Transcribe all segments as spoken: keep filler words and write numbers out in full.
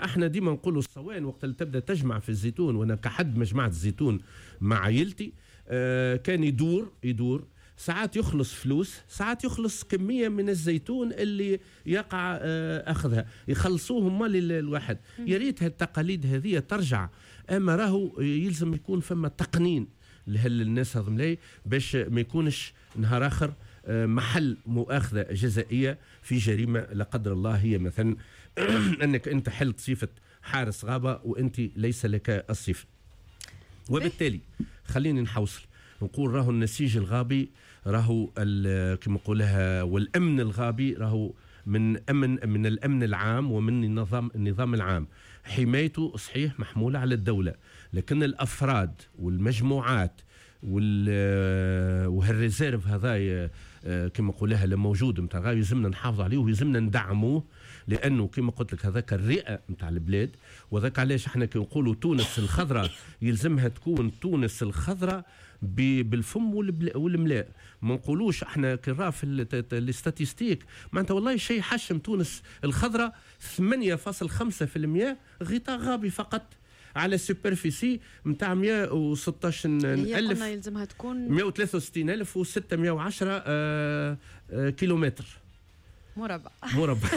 احنا ديما نقولوا الصوان وقت اللي تبدا تجمع في الزيتون، وانا كحد مجمعة الزيتون مع عائلتي آه كان يدور يدور ساعات يخلص فلوس، ساعات يخلص كمية من الزيتون اللي يقع آه أخذها يخلصوهم مال الواحد. يا ريت هالتقاليد هذه ترجع، أما راهو يلزم يكون فما تقنين لهالناس هذم لي باش ما يكونش نهار آخر آه محل مؤاخذة جزائية في جريمة لا قدر الله، هي مثلا أنك أنت حلت صفة حارس غابة وأنت ليس لك الصفة. وبالتالي خليني نحوصل نقول راهو النسيج الغابي راهو كما نقولها والامن الغابي راهو من امن من الامن العام ومن النظام النظام العام. حمايته صحيح محموله على الدوله، لكن الافراد والمجموعات وهالريزيرف هذا كما نقولها الموجود نتاع يلزمنا نحافظ عليه ويلزمنا ندعموه، لانه كما قلت لك هذاك الرئه نتاع البلاد. وذاك علاش احنا كي نقولوا تونس الخضراء يلزمها تكون تونس الخضراء بالفم والملاء، ما نقولوش احنا كرا في الاستاتيستيك معناتها والله شيء حشم. تونس الخضراء ثمانية فاصلة خمسة بالمئة غطاء غابي فقط على سوبرفيسي نتاع مئة وستة عشر ألف، يلزمها تكون مئة وثلاثة وستين ألف وستمئة وعشرة آه آه كيلومتر مربع مربع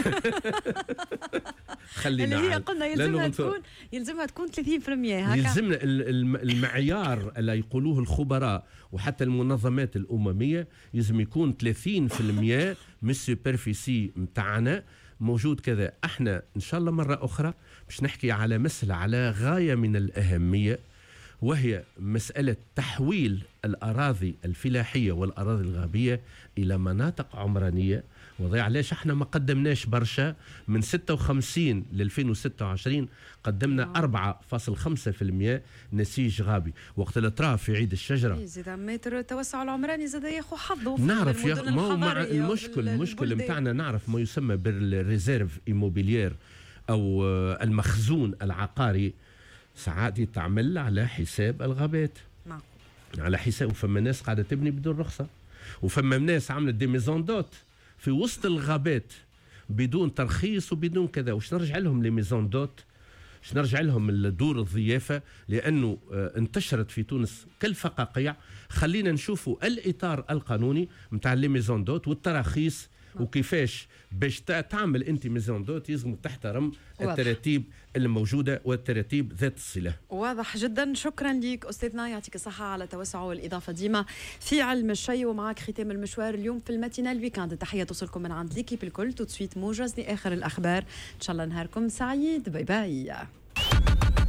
خلينا اللي هي قلنا يلزمها تكون يلزمها تكون ثلاثين بالمئة هكا. يلزمنا المعيار اللي يقولوه الخبراء وحتى المنظمات الأممية يلزم يكون ثلاثين بالمئة من السوبرفيسي نتاعنا موجود كذا. احنا ان شاء الله مرة أخرى باش نحكي على مسألة على غاية من الأهمية، وهي مسألة تحويل الأراضي الفلاحية والأراضي الغابية إلى مناطق عمرانية. وضيع علاش احنا ما قدمناش برشا، من ستة وخمسين ل ألفين وستة وعشرين قدمنا أربعة فاصلة خمسة بالمئة نسيج غابي. وقت اللي تراه في عيد الشجره زيد متر التوسع العمراني زاد ياخذ حظه نعرف يا ما هو مع المشكل المشكل نتاعنا نعرف ما يسمى بالريزيرف ايموبيليير او المخزون العقاري ساعات يتعمل على حساب الغابات، نعم على حساب. وفما ناس قاعده تبني بدون رخصه، وفما ناس عملت دي ميزون دوت في وسط الغابات بدون ترخيص وبدون كذا. وش نرجع لهم لي ميزون دوت، وش نرجع لهم الدور الضيافة، لأنه انتشرت في تونس كالفقاقيع. خلينا نشوفوا الإطار القانوني متاع لي ميزون دوت والتراخيص وكيفاش باش تعمل انت ميزون دوت يلزم تحترم التراتيب الموجوده والتراتيب ذات الصله. واضح جدا. شكرا لك استاذنا، يعطيك الصحه على التوسع والاضافه ديما في علم الشيء. ومعك ختام المشوار اليوم في الماتينال الويكاند. تحيه توصلكم من عند ليكيب الكل. تو تسويت موجز لاخر الاخبار. ان شاء الله نهاركم سعيد. باي باي.